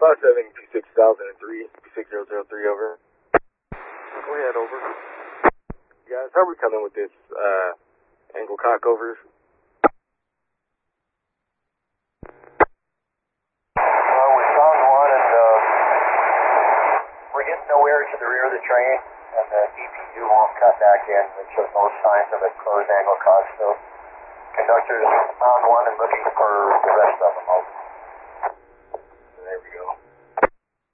5726,003, 6003 over. Go ahead, over. Guys, how are we coming with this angle cock overs? We found one and we're getting nowhere to the rear of the train and the EPU won't cut back in. It shows no signs of a closed angle cock, so conductors found one and looking for the rest of them out. There we go.